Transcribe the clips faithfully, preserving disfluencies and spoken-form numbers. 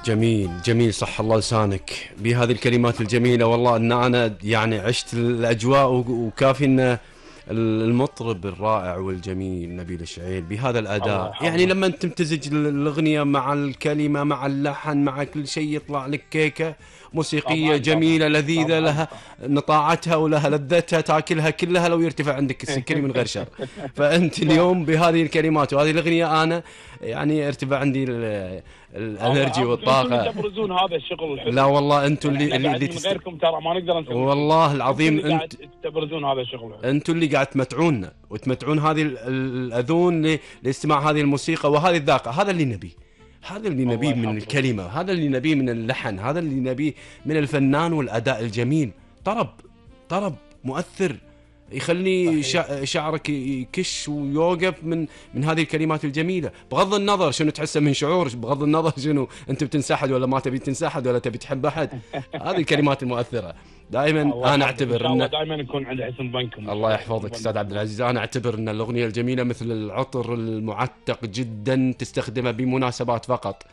جميل جميل، صح الله لسانك بهذه الكلمات الجميلة. والله ان انا يعني عشت الاجواء، وكافي ان المطرب الرائع والجميل نبيل الشعيل بهذا الاداء، يعني لما تمتزج الاغنية مع الكلمة مع اللحن مع كل شيء يطلع لك كيكة موسيقية طبعاً جميلة طبعاً لذيذة طبعاً لها نطاعتها ولها لذتها تاكلها كلها لو يرتفع عندك السكري من غير شر. فأنت اليوم بهذه الكلمات وهذه الأغنية أنا يعني ارتفع عندي الانرجي والطاقة. انتم تبرزون هذا الشغل الحلو. لا والله انتم اللي اللي, اللي من غيركم ترى ما نقدر نسوي. والله العظيم انتم انت تبرزون هذا الشغل. انتم اللي قاعد تمتعونا وتمتعون هذه الاذون لاستماع هذه الموسيقى وهذه الذاقة. هذا اللي نبيه، هذا اللي نبيه من الكلمة، هذا اللي نبيه من اللحن، هذا اللي نبيه من الفنان والأداء الجميل. طرب طرب مؤثر يخلي شعرك يكش ويوقف من من هذه الكلمات الجميلة، بغض النظر شنو تحسه من شعور، بغض النظر شنو انت بتنسحد ولا ما تبي تنسحد ولا تبي تحب احد. هذه الكلمات المؤثرة دائما انا اعتبر ان دائما نكون عند حسن ظنكم. الله يحفظك استاذ عبد العزيز. انا اعتبر ان الاغنيه الجميله مثل العطر المعتق جدا تستخدمه بمناسبات فقط،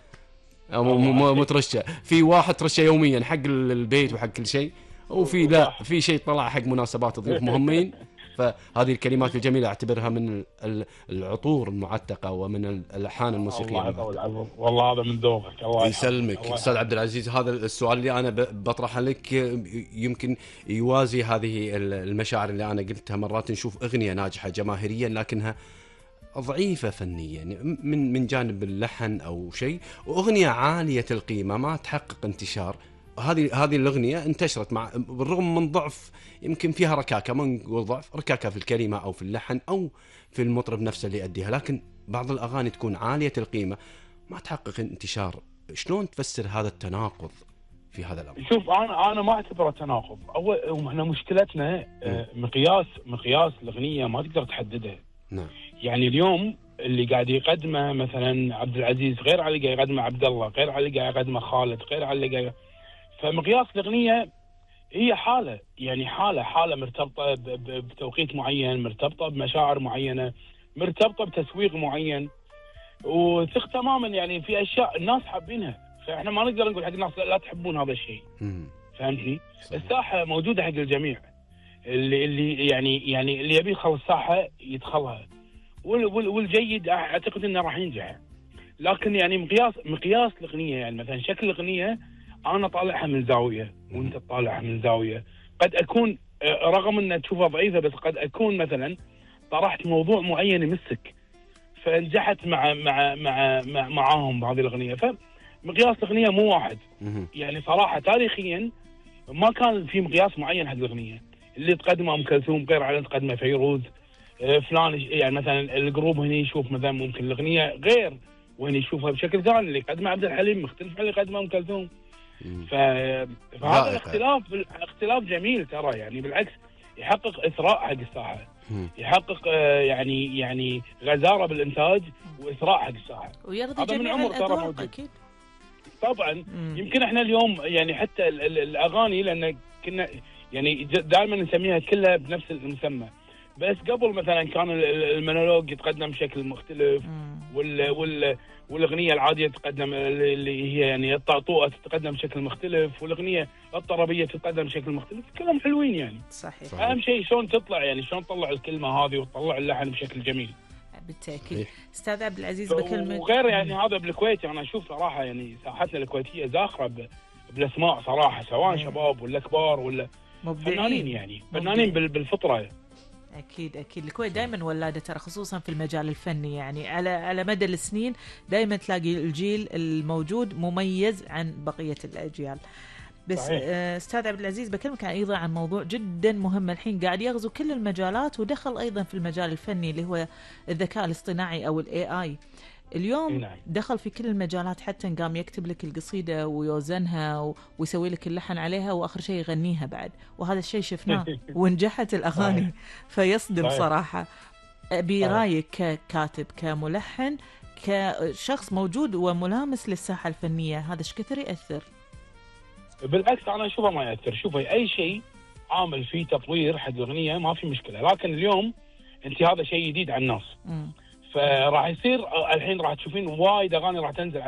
مو ترشه في واحد ترشه يوميا حق البيت وحق كل شيء، وفي لا في شيء طلع حق مناسبات ضيوف مهمين. فهذه الكلمات الجميلة أعتبرها من العطور المعتقة ومن الألحان الموسيقية. الله والله هذا من ذوقك. الله يسلمك أستاذ عبد العزيز. هذا السؤال اللي أنا بطرحه لك يمكن يوازي هذه المشاعر اللي أنا قلتها. مرات نشوف أغنية ناجحة جماهيريا لكنها ضعيفة فنيا من من جانب اللحن أو شيء، وأغنية عالية القيمة ما تحقق انتشار. هذه هذه الأغنية انتشرت مع بالرغم من ضعف، يمكن فيها ركاكة، ما نقول ضعف، ركاكة في الكلمة أو في اللحن أو في المطرب نفسه اللي يؤديها، لكن بعض الأغاني تكون عالية القيمة ما تحقق انتشار. شلون تفسر هذا التناقض في هذا الأمر؟ شوف أنا أنا ما أعتبره تناقض. أول إحنا مشكلتنا مقياس مقياس الأغنية ما تقدر تحددها. نعم. يعني اليوم اللي قاعد يقدمه مثلا عبد العزيز غير على اللي قاعد يقدمه عبد الله، غير على اللي قاعد يقدمه خالد، غير على اللي قاعد. فمقياس الأغنية هي حالة، يعني حالة حالة مرتبطة بتوقيت معين، مرتبطة بمشاعر معينة، مرتبطة بتسويق معين، وثق تماما يعني في أشياء الناس حابينها. فإحنا ما نقدر نقول حق الناس لا تحبون هذا الشيء. فهمتني؟ الساحة موجودة حق الجميع. اللي اللي يعني يعني اللي يبي يدخل الساحة يدخلها، والجيد أعتقد إنه راح ينجح. لكن يعني مقياس مقياس الأغنية، يعني مثلا شكل الأغنية أنا طالعها من زاوية وأنت طالعها من زاوية. قد أكون رغم أن تشوفها ضعيفة، بس قد أكون مثلا طرحت موضوع معين يمسك فنجحت مع مع مع, مع معاهم بهذه الأغنية. فمقياس الأغنية مو واحد. يعني صراحة تاريخيا ما كان في مقياس معين حق الأغنية. اللي تقدمه أم كلثوم غير على تقدمه فيروز فلان. يعني مثلا الجروب هنا يشوف مثلا ممكن الأغنية غير وهنا يشوفها بشكل ثاني. اللي قدمه عبد الحليم مختلف عن اللي قدمه أم كلثوم. ف... فهذا الاختلاف اختلاف جميل ترى، يعني بالعكس يحقق إثراء حق الساحة، يحقق يعني يعني غزارة بالإنتاج وإثراء حق الساحة. ويرضي جميع الأذواق أكيد. طبعا. مم. يمكن احنا اليوم يعني حتى ال ال الأغاني لأن كنا يعني دائما نسميها كلها بنفس المسمى، بس قبل مثلا كان المونولوج يتقدم بشكل مختلف، وال وال والاغنيه العاديه تتقدم اللي هي يعني الطاطوءه تتقدم بشكل مختلف، والاغنيه الطربيه تتقدم بشكل مختلف. كلهم حلوين يعني. صحيح. اهم شيء شلون تطلع، يعني شلون تطلع الكلمه هذه وتطلع اللحن بشكل جميل. بالتاكيد. استاذ عبد العزيز بكلمه وغير يعني هذا بالكويت انا اشوف صراحه يعني ساحتنا الكويتيه زاخره بالاسماء صراحه، سواء شباب ولا كبار ولا فنانين، يعني فنانين بالفطره. أكيد أكيد. الكويت دائما ولادة ترى، خصوصا في المجال الفني، يعني على على مدى السنين دائما تلاقي الجيل الموجود مميز عن بقية الأجيال. بس صحيح. أستاذ عبد العزيز بكلمك أيضا عن موضوع جدا مهم الحين قاعد يغزو كل المجالات ودخل أيضا في المجال الفني اللي هو الذكاء الاصطناعي أو الاي اي. اليوم دخل في كل المجالات، حتى قام يكتب لك القصيدة ويوزنها ويسوي لك اللحن عليها وآخر شيء يغنيها بعد، وهذا الشيء شفناه ونجحت الأغاني. فيصدم صراحة. برايك ككاتب كملحن كشخص موجود وملامس للساحة الفنية، هذا ايش كثر يأثر؟ بالعكس أنا أشوفه ما يأثر. شوفي أي شيء عامل فيه تطوير حق الأغنية ما في مشكلة، لكن اليوم أنت هذا شيء جديد على الناس. م. فراح يصير الحين راح تشوفين وايد اغاني راح تنزل